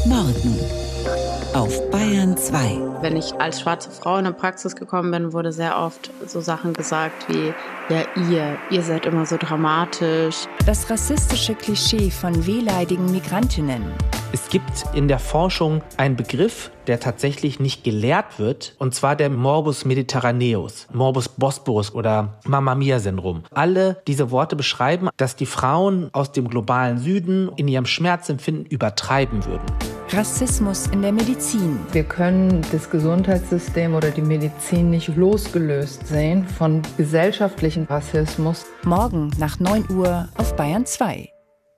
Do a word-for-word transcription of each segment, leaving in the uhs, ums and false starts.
Morgen auf Bayern zwei. Wenn ich als schwarze Frau in eine Praxis gekommen bin, wurde sehr oft so Sachen gesagt wie, ja ihr, ihr seid immer so dramatisch. Das rassistische Klischee von wehleidigen Migrantinnen. Es gibt in der Forschung einen Begriff, der tatsächlich nicht gelehrt wird, und zwar der Morbus Mediterraneus, Morbus Bosporus oder Mamma Mia-Syndrom. Alle diese Worte beschreiben, dass die Frauen aus dem globalen Süden in ihrem Schmerzempfinden übertreiben würden. Rassismus in der Medizin. Wir können das Gesundheitssystem oder die Medizin nicht losgelöst sehen von gesellschaftlichen Rassismus. Morgen nach neun Uhr auf Bayern zwei.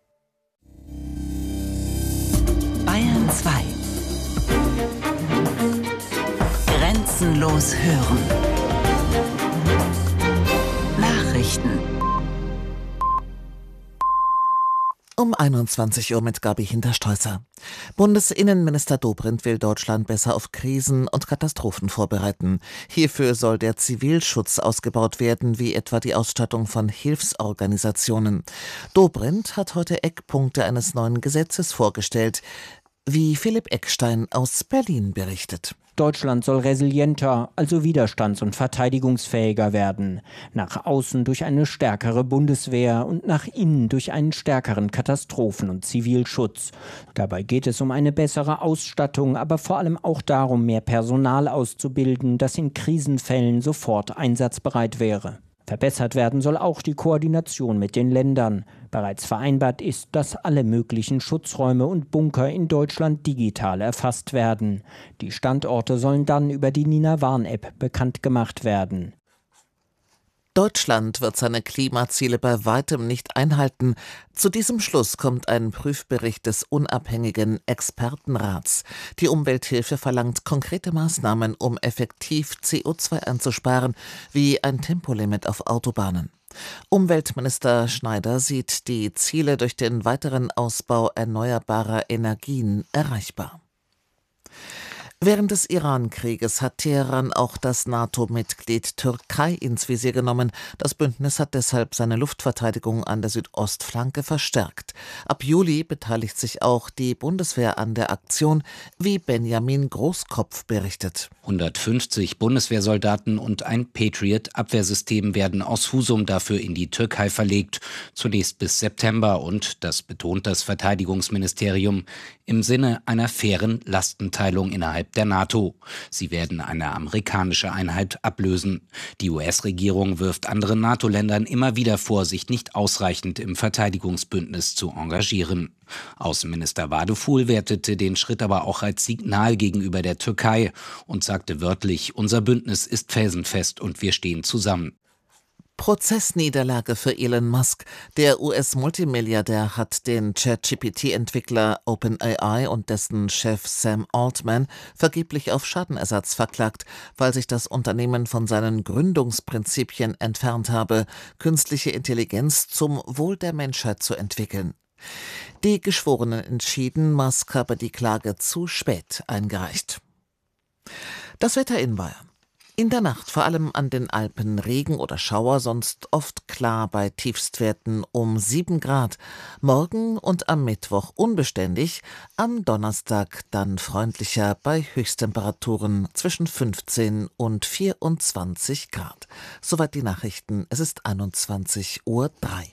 Bayern zwei. Grenzenlos hören. Nachrichten. Um einundzwanzig Uhr mit Gabi Hinterstreusser. Bundesinnenminister Dobrindt will Deutschland besser auf Krisen und Katastrophen vorbereiten. Hierfür soll der Zivilschutz ausgebaut werden, wie etwa die Ausstattung von Hilfsorganisationen. Dobrindt hat heute Eckpunkte eines neuen Gesetzes vorgestellt, wie Philipp Eckstein aus Berlin berichtet. Deutschland soll resilienter, also widerstands- und verteidigungsfähiger werden. Nach außen durch eine stärkere Bundeswehr und nach innen durch einen stärkeren Katastrophen- und Zivilschutz. Dabei geht es um eine bessere Ausstattung, aber vor allem auch darum, mehr Personal auszubilden, das in Krisenfällen sofort einsatzbereit wäre. Verbessert werden soll auch die Koordination mit den Ländern. Bereits vereinbart ist, dass alle möglichen Schutzräume und Bunker in Deutschland digital erfasst werden. Die Standorte sollen dann über die Nina Warn-App bekannt gemacht werden. Deutschland wird seine Klimaziele bei weitem nicht einhalten. Zu diesem Schluss kommt ein Prüfbericht des unabhängigen Expertenrats. Die Umwelthilfe verlangt konkrete Maßnahmen, um effektiv C O zwei einzusparen, wie ein Tempolimit auf Autobahnen. Umweltminister Schneider sieht die Ziele durch den weiteren Ausbau erneuerbarer Energien erreichbar. Während des Iran-Krieges hat Teheran auch das NATO-Mitglied Türkei ins Visier genommen. Das Bündnis hat deshalb seine Luftverteidigung an der Südostflanke verstärkt. Ab Juli beteiligt sich auch die Bundeswehr an der Aktion, wie Benjamin Großkopf berichtet. hundertfünfzig Bundeswehrsoldaten und ein Patriot-Abwehrsystem werden aus Husum dafür in die Türkei verlegt. Zunächst bis September und, das betont das Verteidigungsministerium, im Sinne einer fairen Lastenteilung innerhalb der NATO. Sie werden eine amerikanische Einheit ablösen. Die U S-Regierung wirft anderen NATO-Ländern immer wieder vor, sich nicht ausreichend im Verteidigungsbündnis zu engagieren. Außenminister Vadeful wertete den Schritt aber auch als Signal gegenüber der Türkei und sagte wörtlich, unser Bündnis ist felsenfest und wir stehen zusammen. Prozessniederlage für Elon Musk. Der U S-Multimilliardär hat den ChatGP T-Entwickler OpenAI und dessen Chef Sam Altman vergeblich auf Schadenersatz verklagt, weil sich das Unternehmen von seinen Gründungsprinzipien entfernt habe, künstliche Intelligenz zum Wohl der Menschheit zu entwickeln. Die Geschworenen entschieden, Musk habe die Klage zu spät eingereicht. Das Wetter in Bayern. In der Nacht vor allem an den Alpen Regen oder Schauer, sonst oft klar bei Tiefstwerten um sieben Grad. Morgen und am Mittwoch unbeständig, am Donnerstag dann freundlicher bei Höchsttemperaturen zwischen fünfzehn und vierundzwanzig Grad. Soweit die Nachrichten, es ist einundzwanzig Uhr drei.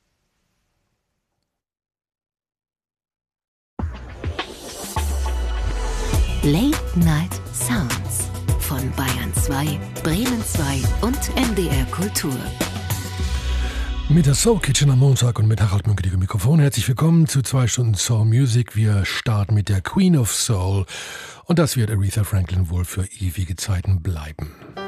Late Night Sounds von Bayern zwei, Bremen zwei und M D R Kultur. Mit der Soul Kitchen am Montag und mit Harald Münke am Mikrofon. Herzlich willkommen zu zwei Stunden Soul Music. Wir starten mit der Queen of Soul und das wird Aretha Franklin wohl für ewige Zeiten bleiben.